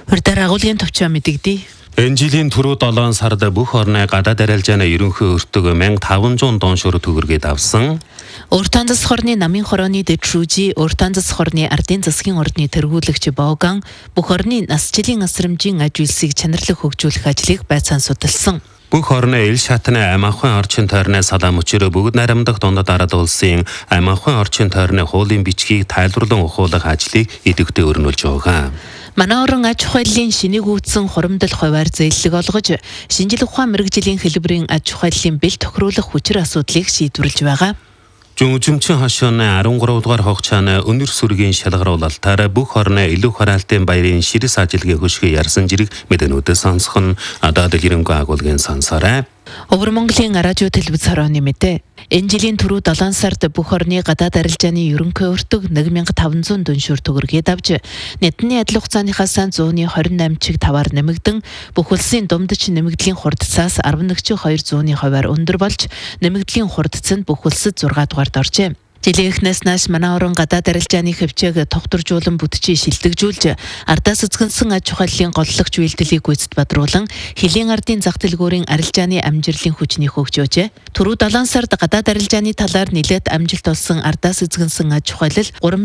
Урьдаар агуулгын төвчөө мэдэгдээ. Энэ жилийн түрүү 7 сард бүх орны гадаад арилжааны ерөнхий өртөг 1500 тонн шүр төгрөгийг авсан. Уртан засаг хорны намын хорооны дэвшүүжи, уртан засаг хорны ардын засгийн ордны тэргүүлэгч Боган бүх орны насжилын асрамжийн аж үйлсийг чанарлах хөгжүүлэх ажлыг байцаан судалсан. Бүх орны ил шатны амархан орчин тойрны салам өчрөө бүгд найрамдах дондод ард улсын амархан орчин тойрны хуулийн бичгийг тайлбарлан ухуулах ажлыг идэвхтэй өрнүүлж байгаа. Манай орон аж ахуйлын шинийг үүдсэн хуримдал хуваар зээллэг олгож, шинжлэх ухаан мэргэжлийн хэлбэрийн аж ахуйлын бэл тохируулах хүчир асуудлыг шийдвэрлэж байгаа. Жүжимчин хашааны 13 дугаар хогчааны өнөр сүргийн шалгаруулалтаар бүх орны илүү хараалтын баярын ширэс ажилгийн хөшгөө ярьсан зэрэг мэдээнүүдээс сонсох нь одоо дэлгэрэнгүй агуулгын сонсорой. Өвөр Монголын радио телевиз хорооны мэдээ. Энэ жилийн түрүү 7 сард бүх орны гадаад арилжааны ерөнхий өртөг 1500 дүншүр төгрөгийг авч, нийтний адил хугацааныхаас 128 чиг таваар нэмэгдэн, бүх улсын думдч нэмэгдлийн хурдцаас 11.2% хувиар өндөр болж, нэмэгдлийн хурдц нь бүх улсад 6 дугаард оржээ. Жилийн эхнээс нааш манай орон гадаад арилжааны хөвчөөг тогтворжуулан бүтчий шилдэгжүүлж, ардаас эзэгэнсэн аж ахуйлын голлогч үйлдэлийг гүйцэд бадруулан, хөлийн ардын зах дэлгүүрийн арилжааны амжилтын хүчнийг хөгжөөжээ. Түрүү 7 сард гадаад арилжааны талаар нэлээд амжилт олсон ардаас эзэгэнсэн аж ахуйлал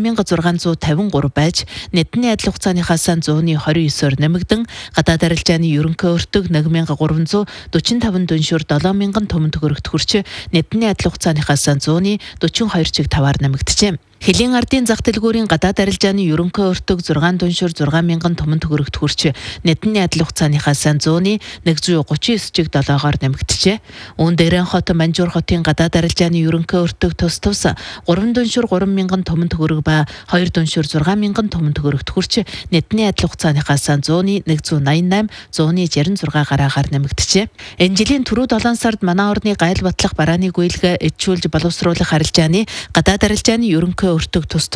3653 байж, нийтний адил хугацааныхаас 129-оор нэмэгдэн, гадаад арилжааны ерөнхий өртөг 1345 дүншүр 7000 төмөн төгрөгт хүрч, нийтний адил хугацааныхаас 142 таваар нэмэгдэжээ. Хөлийн ардын зах дэлгүүрийн гадаад арилжааны ерөнхий өртөг 6 дүншүр 6000 төмөн төгрөгт хүрч, нийтний адил хугацааныхаас 139 чиг 7-оор нэмэгдэжээ. Үүн дээрэн хот Манжуур хотын гадаад арилжааны ерөнхий өртөг тус 3 дүншүр 3000 төмөн төгрөг ба 2 дүншүр 6000 төмөн төгрөгт хүрч, нийтний адил хугацааныхаас 188 166 гараагаар нэмэгдэжээ. Энэ жилийн түрүү 7 сард манай орны гайл батлах барааны гүйлгэ эдчүүлж боловсруулах арилжааны гадаад арилжааны ерөнхий өртөг тус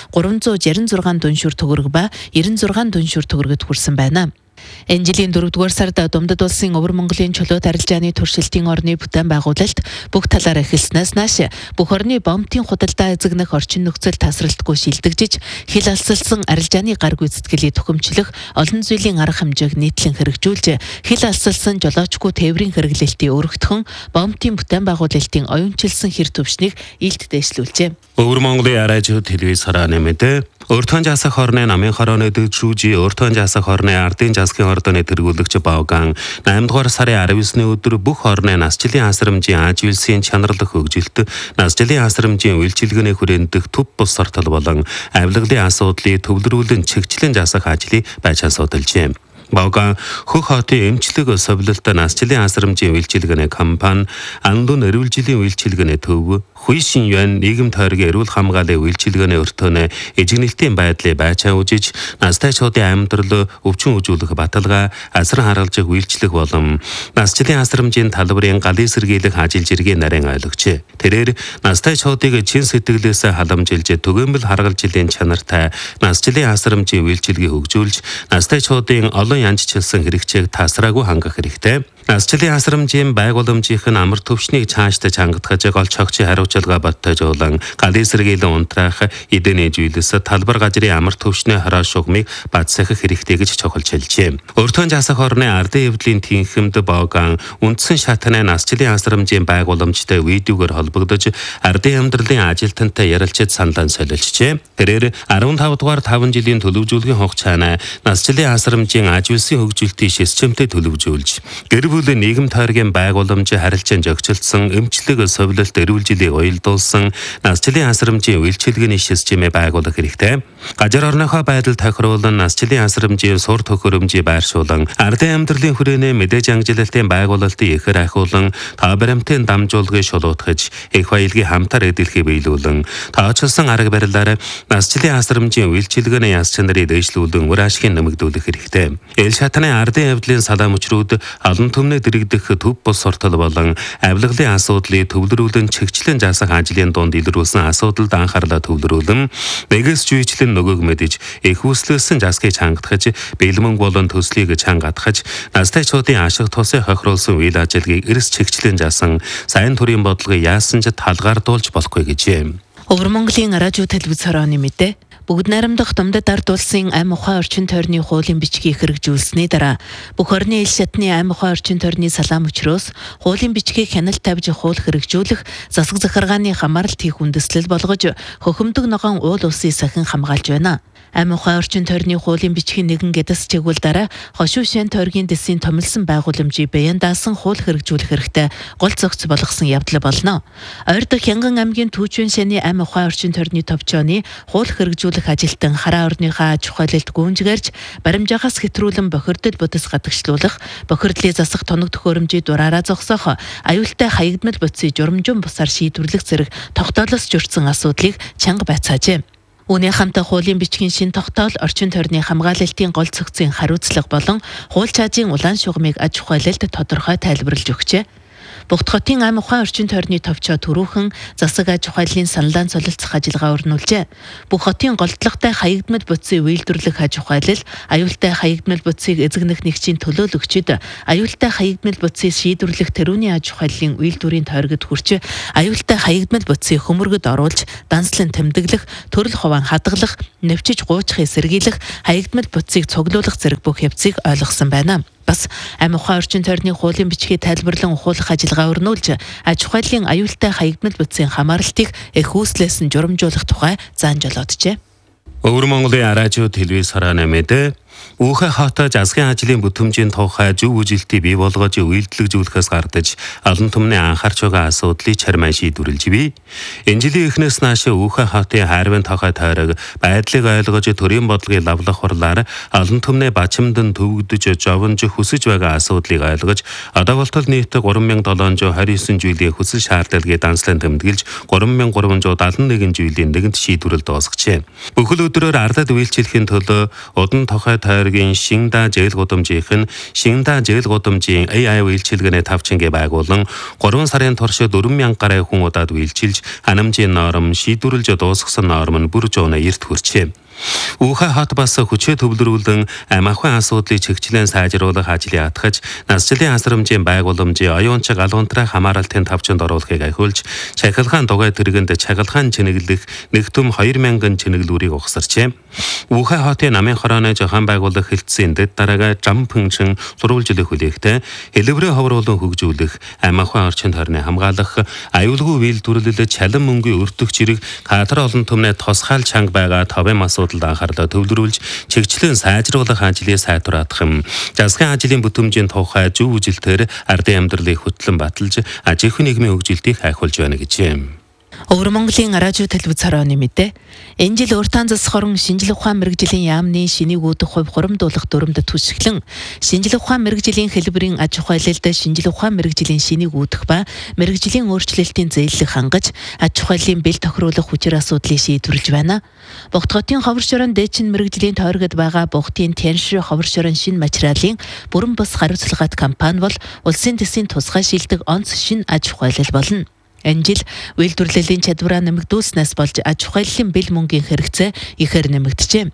366 дүншүр төгрөг ба 96 дүншүр төгрөгөд хүрсэн байна. Энэ жилийн 4-р сард Думдад улсын Өвөр Монголын чөлөөт арилжааны туршилтын орны бүтээн байгуулалт бүх талаар эхэлснээс нааш бүх орны бомбын худалдаа эзэгнэх орчин нөхцөл тасралтгүй шилдэгжиж, хил алсалсан арилжааны гар гүйцэтгэлийг төхөмжлөх олон зүйлийн арга хэмжээг нийтлэн хэрэгжүүлж, хил алсалсан жолоочгүй тээврийн хэрэглэлтийг өргөтгөн, бомбын бүтээн байгуулалтын оюунчилсан хэр төвшнийг илт дээшлүүлжээ. Өвөр Монголын радио телевиз хорооны мэдээ. Уртан засаг хорны намын хорооны дэвшүүжи, уртан засаг хорны ардын засгийн ордны тэргүүлэгч Боган 8 дугаар сарын 19-ний өдөр бүх орны насжилын асрамжийн аж үйлсийн чанарлах хөгжилт, насжилын асрамжийн үйлчилгээний хүрэндэх төв бус сортол болон авилгалын асуудлыг төвлөрүүлэн чигчлэн засах ажлыг байцаан судалжээ. Боган хөх хотын эмчлэг совлолт насжилын асрамжийн үйлчилгээний компани, Андун эрүүл жилийн үйлчилгээний төв, Хуйшин Юан нийгэм тойргийн эрүүл хамгааллын үйлчилгээний өртөөнө эжигнэлтийн байдлыг байцаан үжиж, настайчуудын амьдрал өвчин үзүүлэх баталгаа, асран харгалзах үйлчлэх болон насжилын асрамжийн талбарын галын сэргийлэх ажил жиргээ нарийн ойлгожээ. Тэрээр настайчуудыг чин сэтгэлээс халамжилж, түгээмэл харгалзлын чанартай насжилын асрамжийн үйлчилгээ хөгжүүлж, настайчуудын олон янзчлсан хэрэгцээг тасраагүй хангах хэрэгтэй. Насжилын асрамжийн байгууламжийн амар төвшнийг цаашдаа чангадгаж, гол чогчийн хариуцлага баттажуулан, галын сэргийлэн унтраах, эдэний зүйлс талбар газрын амар төвшний хороо шугмыг бацсах хэрэгтэй гэж чухалж хэлжээ. Уртан засаг хорны ардын эвдлийн тэнхимд Боган үндсэн шатны насжилын асрамжийн байгууламжтай видеогоор холбогдож, ардын амьдралын ажилтнтай ярилцаж саналаа солилцжээ. Тэрээр 15 дугаар 5 жилийн төлөвлөгийн хугацаанд насжилын асрамжийн аж үйлсийн хөгжилтийн шисчэмтэй төлөвлөж, бүлээн нийгэм тойргийн байгууламж харилцаан зохицолсон, эмчлэг совлолт эрүүл жилийг уялдуулсан, насжилын асрамжийн үйлчилгээний системээ байгуулах хэрэгтэй. Газар орныхоо байдал тохируулан, насжилын асрамжийн сур төхөөрөмжийг байршуулан, ардын амьдралын хүрээний мэдээж ангилалтын байгуулалтыг ихэр ахиулан, та баримтын дамжуулгыг шулуутгаж, их баялагын хамтар эдэлхийг биелүүлэн, тооцолсон арга барилаар насжилын асрамжийн үйлчилгээний яс чанарыг дэвшлүүлэн үр ашгийг нэмэгдүүлэх хэрэгтэй. Ил шатны ардын явдлын салам өчрүүд олон төмнө дэрэгдэх төв бус сортол болон авилгалын асуудлыг төвлөрүүлэн чигчлэн засах ажлын дунд илрүүлсэн асуудалд анхаарлаа төвлөрүүлэн, нэгээс жүйчлэн нөгөөг мэдэж, их хүслээсэн засгийг чангадгаж, бэлмэн болон төслийг чангадгаж, настайчуудын ашиг тусыг хохируулсан үйл ажиллагааг эрс чигчлэн жасан сайн төрийн бодлогыг яасан ч талгаардуулж болохгүй гэжээ. Өвөр Монголын радио телевиз хорооны мэдээ. Бүгд найрамдах Домдод ард улсын амь ухаан орчин тойрны хуулийн бичгийг хэрэгжүүлсэний дараа бүх орны ил шатны амь ухаан орчин тойрны салаам өчрөөс хуулийн бичгийг хяналт тавьж хууль хэрэгжүүлэх, засаг захиргааны хамааралт хийх үндэслэл болгож хөхөмдөг ногоон уул улсыг сахин хамгаалж байна. Амь ухаан орчин тойрны хуулийн бичгийн нэгэн гэдэс чигүүл дараа хошуу шин тойргийн дэсийн томилсон байгууламжийг баян даасан хууль хэрэгжүүлэх хэрэгтэй гол зохиц болгосон явдал болно. Ойрдох Хянган аймгийн Түүчвэн шаны амь ухаан орчин тойрны товчооны хууль хэрэгжүүлэх ажилтан хараа орныхаа аж ахуйлалд гүйнжгэрж баримжаагаас хэтрүүлэн бохирдол бодис гадагшлуулах, бохирдлыг засах тоног төхөөрөмжийг дураараа зогсоох, аюултай хаягдмал бодисыг журамжун бусаар шийдвэрлэх зэрэг тогтоолоос журцсан асуудлыг чанга байцаажээ. Үүний хамтаа хуулийн бичгийн шин тогтоол орчин тойрны хамгаалалтын гол зохицын хариуцлага болон хууль чаажийн улаан шугамыг аж ахуйлалд тодорхой тайлбарлаж өгчээ. Богд хотын амь ухаан орчин тойрны товчоо түрүүхэн засаг аж ахуйлын саналаан солилцох ажиллагаа өрнүүлжээ. Бүх хотын голдлоготой хаягдмал бодисыг үйлдвэрлэх аж ахуйлал, аюултай хаягдмал бодисыг эзэгнэх нэгжийн төлөөлөгчид аюултай хаягдмал бодисыг шийдвэрлэх тэрүүний аж ахуйлын үйлдвэрийн тойрогод хүрч аюултай хаягдмал бодисыг хөмөргөд оруулж, данслан тэмдэглэх, төрөл хуваан хадгалах, нэвчиж гуйчхыг сэргийлэх, хаягдмал бодисыг цуглуулах зэрэг бүх явцыг ойлгосон байна. Бас амь ухаан орчин тойрны хуулийн бичгийг тайлбарлан ухуулах ажиллагаа өрнүүлж, аж ахуйлын аюултай хаягдмал бодисын хамааралтыг их үүслээс нь журамжуулах тухай заан жолооджээ. Өвөр Монголын радио телевиз харааны мэдээ Үхэ хот засгийн ажлын бүтэмжийн тухай зөв үжилтийг бий болгож үйлдэлжүүлэхээс гардаж олон түмний анхаарч байгаа асуудлыг чармай шийдвэрлэж бий. Энэ жилийн эхнээс нааш Үхэ хотын хайрвын тохой тойрог байдлыг ойлгож төрийн бодлогыг лавлах хурлаар олон түмний бачимдан төвөгдөж жовонж хүсэж байгаа асуудлыг ойлгож одоо болтол нийт 3729 жилийн хүсэл шаардлагыг данслан тэмдэглэж 3371 жилийн нэгэнт шийдвэрлэл дуусгажээ. Бүхэл өдрөөр ардад үйлчлэхийн төлөө удан тохой тойргийн Шинда зээл гудамжийн Шинда зээл гудамжийн AI үйлчилгээний тавчингээ байгуулан 3 сарын турш 4000 гаруй хүн удаад үйлчилж ханамжийн норм шийдвэрлэж дуусгасан норм нь бүр жууна эрт хүрчээ. Үхэ хот бас хүчээ төвлөрүүлэн амь ахуйн асуудлыг чигчлэн сайжруулах ажлыг атгаж, насжилтын хасрамжийн байгууламжийн оюунч галуунтраа хамааралтын тавчинд оруулахыг ахиулж, чахилгаан дугай тэргэнд чагалгаан чинэглэх нэгтүм 2000 чинэглүүрийг ухсарчээ. Үхэ хотын намын хорооны зохион байгуулах хэлтсийн дэд дараагаа жампэнчин сурвалжлах хүлээхтэй хэлбэрээ ховруулан хөгжүүлэх, амь ахуйн орчин тойрны хамгаалах, аюулгүй үйлдвэрлэл, чалан мөнгөний өртөх зэрэг кадр олон түмний тусгаал чанга байгаа товын асуудалд анхаарлаа төвлөрүүлж, чигчлэн сайжруулах ажлыг сайтруулах юм. Засгийн ажлын бүтэмжийн тухай зөв үжилтээр ардын амьдралыг хөтлөн баталж, аж ахуйн нийгмийн хөгжилтийг хайхуулж байна гэжээ. Өвөр Монголын радио телевиз харааны мэдээ. Энэ жил уртаан засах орон шинжлэх ухаан мэргэжлийн яамны шинийг үүдэх хувь хуримдуулах дүрмд түшиглэн шинжлэх ухаан мэргэжлийн хэлбэрийн аж ахуйлалд шинжлэх ухаан мэргэжлийн шинийг үүдэх ба мэргэжлийн өөрчлөлтийн зээллэг хангаж аж ахуйлын бэл тохируулах хүчээр асуудлыг шийдвэрлэж байна. Богд хотын ховор шорон дээчин мэргэжлийн тойрогод байгаа Богдын Тянш ховор шорон шин материалын бүрэн бус хариуцлагат компани бол улсын төсвийн тусгай шилдэг онц шин аж ахуйлал болно. Энэ жил үйлдвэрлэлийн чадвараа нэмэгдүүлснээс болж аж ахуйлын бэл мөнгөний хэрэгцээ ихээр нэмэгджээ.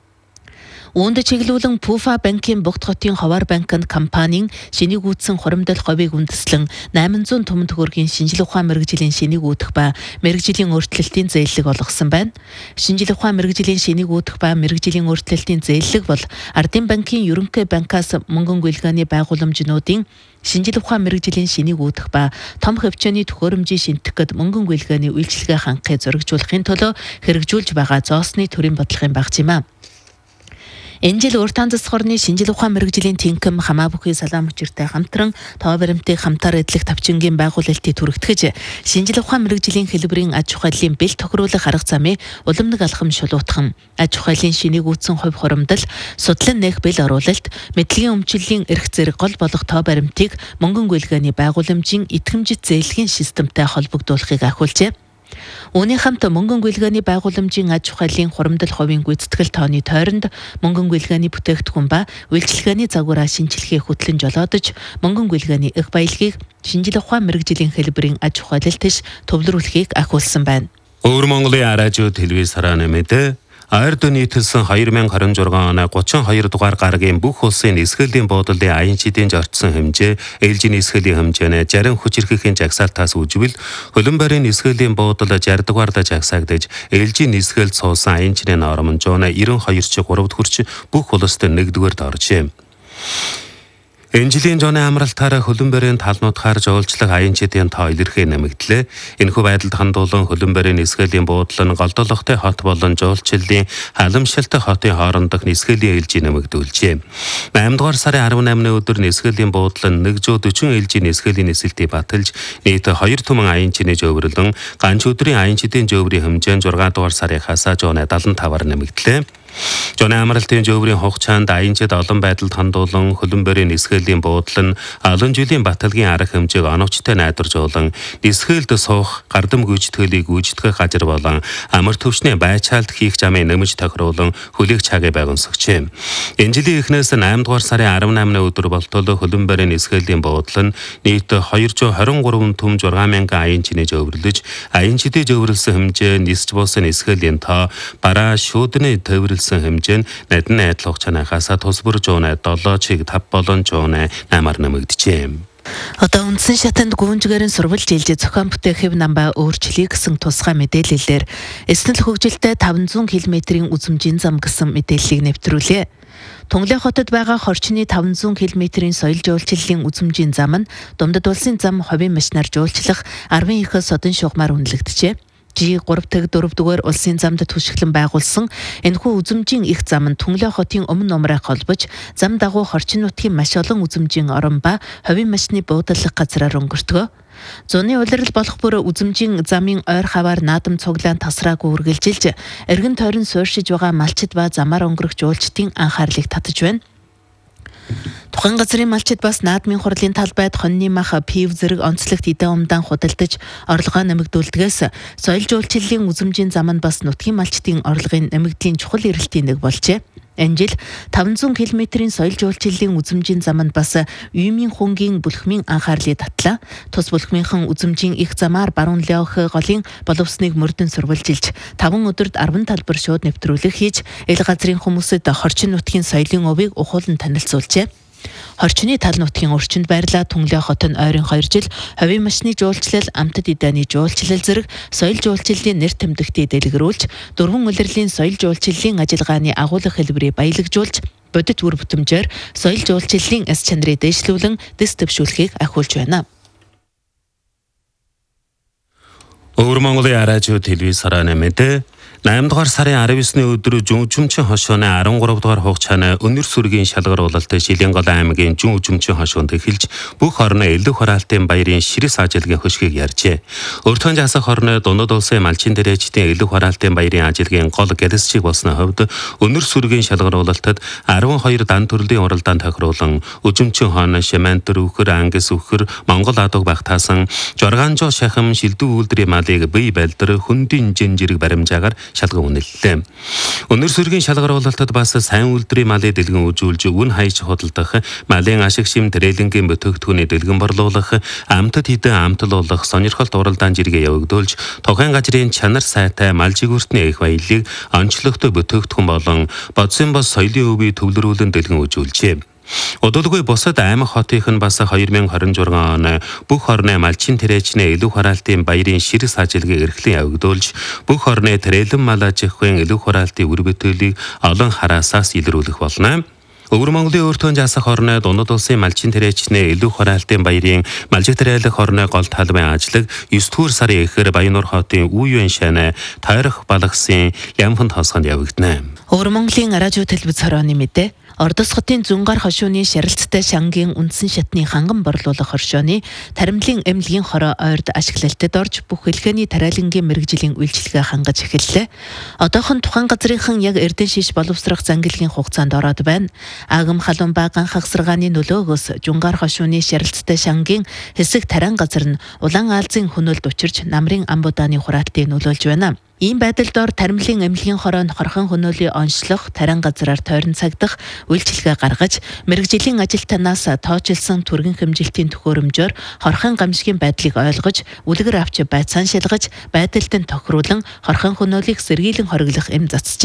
Үүнд чиглүүлэн Пуфа банкын Богд хотын Ховор банкнд компанийн шинийг үүдсэн хуримдал ховийг үндэслэн 800 түмэн төгрөгийн шинжлэх ухаан мэргэжлийн шинийг үүдэх ба мэргэжлийн өөрчлөлтийн зээллэг олгосон байна. Шинжлэх ухаан мэргэжлийн шинийг үүдэх ба мэргэжлийн өөрчлөлтийн зээллэг бол Ардын банкын ерөнхий банкаас мөнгөн гүйлгээний байгууламжнуудын шинжлэх ухаан мэргэжлийн шинийг үүдэх ба том хөвчөөний төхөөрөмжийг шинтгэх гэд мөнгөн гүйлгээний үйлчилгээ хангахыг зоригжуулахын төлөө хэрэгжүүлж байгаа зоосны төрийн бодлогын багц юм а. Энэ жил уртаан засах орны шинжлэх ухаан мэргэжлийн тэнхэм хамаа бүхий салаам хүчиртэй хамтран тоо баримтыг хамтаар эдлэх тавчингийн байгуулалтыг түрэгтгэж шинжлэх ухаан мэргэжлийн хэлбэрийн аж ахуйлын бэл тохируулах арга замыг уламнаг алхам шулуутхан аж ахуйлын шинийг үүдсэн хувь хуримдал судлан нээх бэл оруулалт мэдлэгийн өмчлөлийн эрх зэрэг гол болох тоо баримтыг мөнгөн гүйлгээний байгууламжийн итгэмжит зээлгийн системтэй холбогдуулахыг ахиулжээ. Үүний хамт мөнгөн гүйлгээний байгууламжийн аж ахуйлын хуримдал хувийн гүйцэтгэл тооны тойронд мөнгөн гүйлгээний бүтээгдэхүүн ба үйлчилгээний загвараа шинжилгээ хөтлөн жолоодож мөнгөн гүйлгээний их баялагийг шинжлэх ухаан мэргэжлийн хэлбэрийн аж ахуйлалт төвлөрүүлэхийг ахиулсан байна. Өвөр Монголын радио телевиз харааны мэдээ Ойрд нийтэлсэн 2026 оны 32 дугаар гарагийн бүх улсын нисгэлийн буудалын аян чидийн зорчсон хэмжээ, ээлжийн нисгэлийн хэмжээний 60 хүч эрхэхийн жагсаалтаас үжвэл хөлбөмбөрийн нисгэлийн буудал 60 дугаард жагсаагдаж, ээлжийн нисгэлд суусан аян чидийн норм жууна 92-3-д хүрч бүх улсад 1-р оржээ. Энэ жилийн жууны амралтаараа хөлбөмбөрийн талнуудаар жуулчлах аян чидийн тоо илэрхий нэмэгдлээ. Энэхүү байдалд хандуулан хөлбөмбөрийн нисгэлийн буудал нь Голдолготой хот болон жуулчлалын Халамшилтай хотын хоорондох нисгэлийн ээлжийг нэмэгдүүлжээ. 8 дугаар сарын 18-ны өдөр нисгэлийн буудал нь 140 ээлжийн нисгэлийн нисэлтийг баталж, нийт 2 түмэн аян чиний жөвөрлөн, ганц өдрийн аян чидийн жөврийн хэмжээ 6 дугаар сарынхаас жууны 75-аар нэмэгдлээ. Жууны амралтын жөврийн хугацаанд аян чид олон байдалд хандуулан хөлбөмбөрийн нисгэлийн буудал нь олон жилийн баталгийн арга хэмжээг оновчтой найдваржуулан нисгэлд суух, гардам гүйцэтгэлийг гүйцэтгэх газар болон амар төвчний байцаалт хийх замыг нэмж тохируулан хөлийг цагаа байгамсагчээ. Энэ жилийн эхнээс 8 дугаар сарын 18-ны өдөр болтол хөлбөмбөрийн нисгэлийн буудал нь нийт 223 түм 6000 аян чиний жөвөрлөж, аян чидээ жөвөрлсөн хэмжээ нисч буусан нисгэлийн тоо бараа шүүдний төвөрлсөн хэмжээ нь найдны адил хугацаанаас тус бүр жууны 7 чиг 5 болон жууны 8-аар нэмэгдэжээ. Одоо үндсэн шатанд гүнжгээрэн сурвалж ээлжид зохион бүтээхийг намбай өөрчлөе гэсэн тусгай мэдээлэлээр эснэл хөгжилтэй 500 км-ийн үзмжийн зам гэсэн мэдээллийг нэвтрүүлээ. Тунгалын хотод байгаа хорчны 500 км-ийн соёл жуулчлалын үзмжийн зам нь Думдад улсын зам ховийн машинаар жуулчлах 10 их содон шугамар үнэлэгдэжээ. G3-4-р улсын замд түшиглэн байгуулсан энэхүү үзмжийн их зам нь Тунгалын хотын өмнө нумрыг холбож, зам дагуу хорчин нутгийн маш олон үзмжийн орон ба ховийн машины буудлах газраар өнгөртгөө. Зуны улирал болох бүр үзмжийн замын ойр хаваар наадам цуглаан тасраагүй үргэлжилж, эргэн тойрон сууршиж байгаа малчид ба замаар өнгөрөх жуулчдын анхаарлыг татаж байна. Тухайн газрын малчид бас наадмын хурлын талбайд хоньны мах, пив зэрэг онцлогт эдэн умдаан худалдаж орлогоо нэмэгдүүлдгээс соёл жуулчлалын үзмжийн зам нь бас нутгийн малчдын орлогын нэмэгдлийн чухал эрэлтийн нэг болжээ. Энэ жил 500 км-ийн соёл жуулчлалын үзмжийн зам нь бас Уймын хунгийн бүлхмийн анхаарлыг татлаа. Тус бүлхмийнхэн үзмжийн их замаар баруун Леох голын боловсныг мөрдөн сурвалжилж, 5 өдөрт 10 талбар шууд нэвтрүүлэг хийж, ил газрын хүмүүсэд хорчин нутгийн соёлын өвийг ухуулан танилцуулжээ. Хорчны тал нутгийн өрчөнд байрлаа Тунгалын хот нь ойрын 2 жил ховийн машины жуулчлал, амтд идэний жуулчлал зэрэг соёл жуулчлалын нэр тэмдэгтээ дэлгэрүүлж, 4 улирлын соёл жуулчлалын ажиллагааны агуулга хэлбэрийг баялагжуулж, бодит үр бүтэмжээр соёл жуулчлалын эс чанарыг дэвшлүүлэн дэс төвшүүлэхийг ахиулж байна. Өвөр Монголын радио телевизээр нэмэдэ 8 дугаар сарын 19-ны өдөр Жүнжүмчин хошууны 13 дугаар хугацааны өнөр сүргийн шалгаруулалт Шилэнгол аймгийн Жүнжүмчин хошуунд эхэлж, бүх орны элдв хураалтын баярын ширээс ажиллагийн хөшгийг ярьжээ. Өртгөн жасах орны дундад улсын малчин дээрчдийн элдв хураалтын баярын ажиллагийн гол гэрэлсчиг болсны хувьд өнөр сүргийн шалгаруулалтад 12 дан төрлийн уралдаан тохируулан Үжимчин хоон, Шимантэр, Үхэр, Ангис, Үхэр, Монгол адаг багтаасан 600 шахам шилдүү үйлдвэрийн малыг бие байлдар хөндийн жинжирэг баримжаагаар шалган үнэллээ. Өнөр сүргийн шалгаруулалтад бас сайн үйлдвэрийн малыг дэлгэн үзүүлж, үн хайж худалдах, малын ашиг шим трээлингийн бүтээгдэхүүний дэлгэн борлуулах, амтд хідэн амтлуулах, сонирхолт уралдаан жиргээ явагдуулж, тухайн газрын чанар сайтай мал жигүүртний их баялаг онцлогтой бүтээгдэхүүн болон бодсон бос соёлын өвийг төвлөрүүлэн дэлгэн үзүүлжээ. Удалгүй бусад аймаг хотынх нь бас 2026 оны бүх орны малчин тэрээчний элдв хураалтын баярын ширээс ажиллагааг эрхлэн явагдуулж, бүх орны трээлэн мал аж ахуйн элдв хураалтын үр бүтээлийг олон хараасаас илрүүлэх болно. Өвөр Монголын өөртөө жасах орны дундад улсын малчин тэрээчний элдв хураалтын баярын малжиг тариалах орны гол талбайн ажиллаг 9 дугаар сарын эхээр Баяннуур хотын Үйвэн шанаа тойрох балгасын Ямхан тосгонд явагдана. Өвөр Монголын радио телевиз хорооны мэдээ. Ордос хотын Зүнгар хошууны шарилцтай шангийн үндсэн шатны ханган борлуулах хоршооны таримлын эмнэлгийн хороо ойрд ашиглалтад орж, бүх хэлхээний тариалангийн мэрэгжлийн үйлчилгээ хангаж эхэллээ. Одоохон тухайн газрынхан яг эрдэн шиш боловсрох зангилгийн хугацаанд ороод байна. Агам халуун ба ган хагсаргааны нөлөөгөөс Зүнгар хошууны шарилцтай шангийн хэсэг таран газар нь улаан аалзын хөнөөлд учирч намрын амбуудааны хураалтыг нөлөөлж байна. Ийм байдалд ор таримлын эмнэлгийн хороонд хорхон хөнөөлийг онцлох, таран газраар тойрон цагдах үйлчилгээ гаргаж, мэрэгжлийн ажилтнаас тооцоолсон түргэн хэмжилтийн төхөөрөмжөөр хорхон гамшигын байдлыг ойлгож, үлгэр авч байцаан шалгаж, байдалд нь тохируулан хорхон хөнөөлийг сэргийлэн хориглох эм засжээ.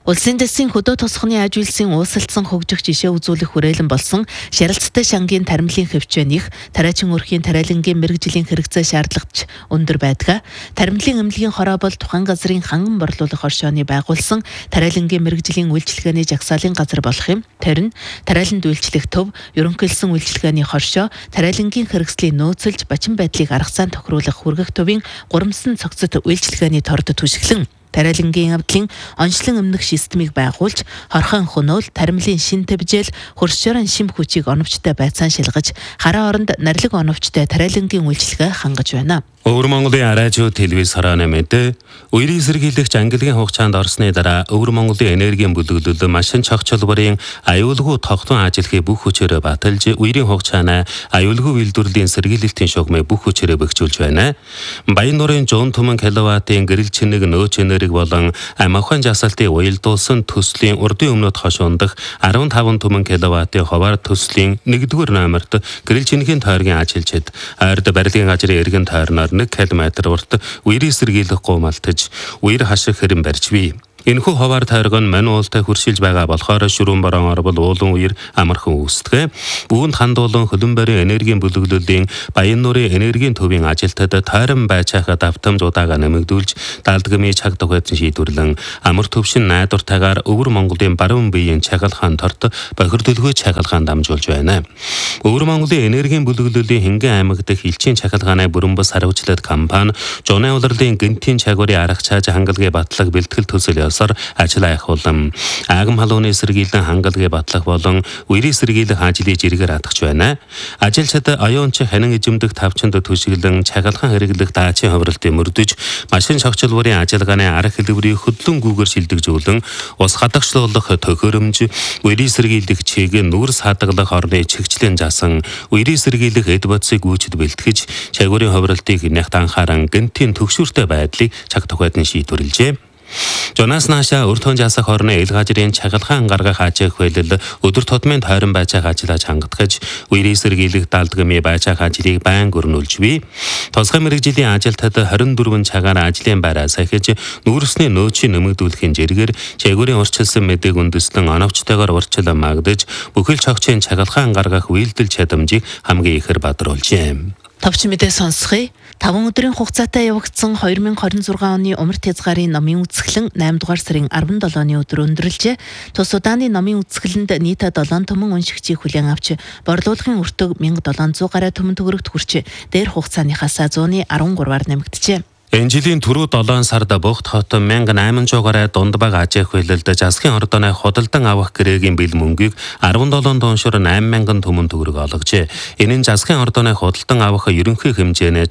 Улсын дэсийн хөдөө тосгоны аж үйлсийн уусалцсан хөгжих жишээ үзүүлэх хүрээлэн болсон шарилцтай шангийн таримлын хөвчөөнийх тариачин өрхийн тариалангийн мэрэгжлийн хэрэгцээ шаардлагач өндөр байдаг. Таримлын эмнэлгийн хороо бол тухайн газрын ханган борлуулах оршооны байгуулсан тариалангийн мэрэгжлийн үйлчилгээний жагсаалын газар болох юм. Тэр нь тариаланд үйлчлэх төв, ерөнхийлсөн үйлчилгээний хоршоо, тариалангийн хэрэгслийг нөөцөлж бачин байдлыг арга зан тохируулах хүргэх төвийн гурамсан цогцот үйлчилгээний торд түшиглэн тариалангийн явдлын онцлон өмнөх системийг байгуулж, хорхон хөнөөл, таримлын шин тэвжээл, хөрсжөрөн шим хүчийг оновчтой байцаан шилгэж, хараа оронд нарилэг оновчтой тариалангийн үйлчилгээ хангаж байна. Өвөр Монголын радио телевиз харааны мэдээ үерийн сэргийлэгч ангилгийн хугацаанд орсны дараа Өвөр Монголын энергийн бүлэглэл машин чогчолборын аюулгүй тогтун ажиллахыг бүх хүчээрээ баталж үерийн хугацааны аюулгүй үйлдвэрлэлийн сэргийлэлтийн шугамыг бүх хүчээрээ бэхжүүлж байна. Баян нуурын 100 түмэн киловаттын гэрэл чинэг нөөц энерги болон амхайн жасалтын уялдуулсан төслийн урдын өмнөд хойш ундах 15 түмэн киловаттын ховаар төслийн 1-р номерт гэрэл чинэгийн тойргийн ажилчид ойрд барилгын газрын эргэн тойрноор 1 км урт үерийн сэргийлэх гомалтж үер хашиг хэрэм барьж бий. Энэхүү ховаар тойрог нь мань уултай хуршилж байгаа болохоор шүрүүн борон орбол уулан үер амархан үүсдэг. Үүнд хандуулан хөлөн барийн энергийн бүлэглэлийн Баян нуурын энергийн төвийн ажилтнад тойрон байцаахад автомж удаага нэмэгдүүлж даалдгмын цаг тухайд шийдвэрлэн амар төвшин найдвартайгаар Өвөр Монголын баруун биеийн чагалгаан торт бохир төлгөө чагалгаан дамжуулж байна. Өвөр Монголын энергийн бүлэглэлийн Хингэн аймаг дэх элчийн чагалгааны бүрэн бус хариуцлага компани Жуны улирлын гэнтийн чагварын арга чааж хангалгын батлаг бэлтгэл төсөл ажил айхуулан агам халууны сэргийлэн хангалгыг батлах болон үерийн сэргийлэх ажлыг жиргээр хатгах байна. Ажилчид оюунч ханин эзэмдэх тавчинд түшиглэн чагалгаан хэрэглэх даачийн ховролтыг мөрдөж машин чогчолборын ажиллагааны арга хэлбэрийг хөдлөн гүүгээр шилдэгжүүлэн ус хадагшлуулах төхөөрөмж үерийн сэргийлэх чигийг нүүрс хадгалах орны чигчлэн заасан үерийн сэргийлэх эд бодисыг гүйцэд бэлтгэж чагварын ховролтыг нягт анхааран гэнтийн төгшүүртэй байдлыг цаг тухайд нь шийдвэрлэжээ. Жонаас наашаа өртөн жасах орны ил газрын чагалгаан гаргах ажил хөлөл өдөр тутмын тойрон байцаах ажиллаж хангадгаж үерийн сэргийлэх даалдгмын байцаах ажлыг байн өрнүүлж бий. Тусгай мэргэжлийн ажилтнад 24 цагаар ажлын байраа сахиж нүүрсний нөөцийг нэмэгдүүлэхийн зэрэгээр чагварын урьдчилсан мэдээг үндэслэн оновчтойгоор урьдчилан магадж бүхэл чогчийн чагалгаан гаргах үйлдэл чадамжийг хамгийн ихээр бадруулжээ. Товч мэдээ сонсхий. 5 өдрийн хугацаатай явагдсан 2026 оны умарт хязгаарын номын үзэсгэлэн 8 дугаар сарын 17-ны өдөр өндөрлжээ. Тус удааны номын үзэсгэлэнд нийт 7 түмэн уншигчийг хүлээн авч борлуулгын өртөг 1700 гаруй түмэн төгрөгт хүрч дээр хугацааныхаас 113-аар нэмэгдэжээ. Энэ жилийн түрүү 7 сард Богд хотод 1800 гаруй дундбаг ажих хөлөлд засгийн ордоны худалдан авах гэрээгийн бэл мөнгийг 17 тоншор 8000 түмэн төгрөг олгожээ. Энэ нь засгийн ордоны худалдан авах ерөнхий хэмжээний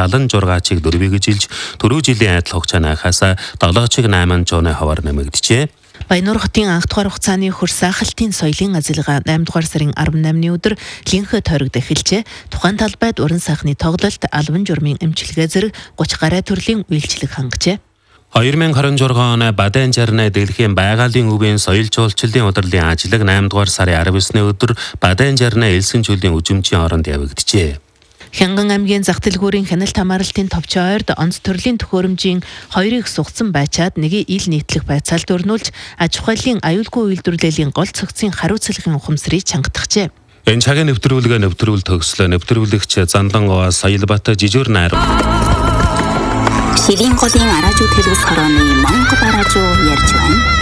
176-ыг дөрвийгжилж түрүү жилийн адил хугацаанаас 7-8 хавар нэмэгдэжээ. Баян нуур хотын анх дугаар хугацааны хөрс ахалтын соёлын ажиллагаа 8 дугаар сарын 18-ны өдөр линхэ тойрогт эхэлжээ. Тухайн талбайд уран сайхны тоглолт, албан журмын эмчилгээ зэрэг 30 гаруй төрлийн үйлчлэг хангажээ. 2026 оны Бадан жарны дэлхийн байгалийн өвийн соёл жуулчлалын удирлын ажлаг 8 дугаар сарын 19-ны өдөр Бадан жарны элсэн чөлийн үжимчийн оронд явагдажээ. Хянган аймгийн зах дэлгүүрийн хяналт хамааралтын товчоо ойрд онц төрлийн төхөөрөмжийн 2-ыг сугцсан байчаад нэгийг ил нийтлэх байцаалд өрнүүлж аж ахуйлын аюулгүй үйлдвэрлэлийн гол цогцын хариуцлагын ухамсарыг чангатгажээ. Энэ цагийн нэвтрүүлгээ нэвтрүүл төгслөө нэвтрүүлэгч Зандангаа Саялбат Жижүүр найр. Шилийн голын радио телевиз хорооны Монгол радио ярьж байна.